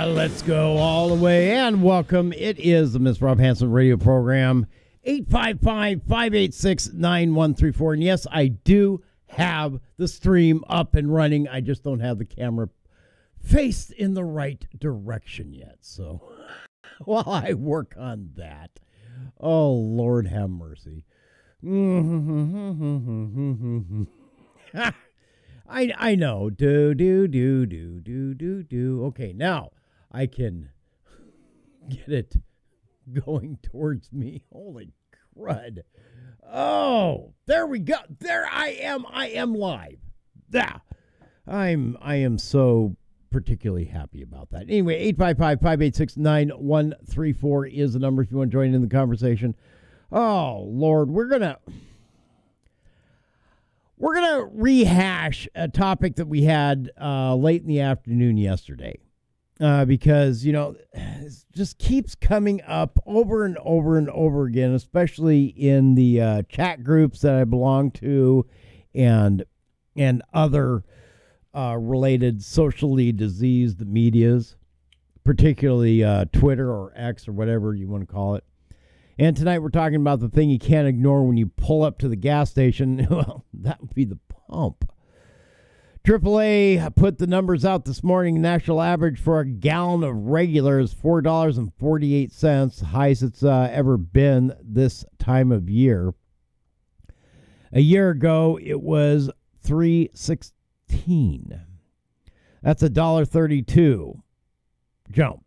Let's go all the way and welcome. It is the Miss Rob Hanson radio program, 855-586-9134. And yes, I do have the stream up and running. I just don't have the camera faced in the right direction yet. So while I work on that, oh, Lord have mercy. I know. Do. Okay, now I can get it going towards me. Holy crud. Oh, there we go. There I am. I am live. Yeah. I am so particularly happy about that. Anyway, 855-586-9134 is the number if you want to join in the conversation. Oh, Lord, we're going to rehash a topic that we had late in the afternoon yesterday because, you know, it just keeps coming up over and over and over again, especially in the chat groups that I belong to and other related socially diseased medias, particularly Twitter or X or whatever you want to call it. And tonight we're talking about the thing you can't ignore when you pull up to the gas station. Well, that would be the pump. AAA put the numbers out this morning. National average for a gallon of regular is $4.48, the highest it's ever been this time of year. A year ago, it was $3.16. That's a $1.32 jump.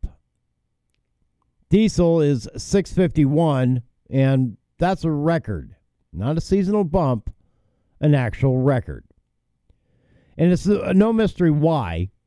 Diesel is $6.51, and that's a record. Not a seasonal bump, an actual record. And it's no mystery why.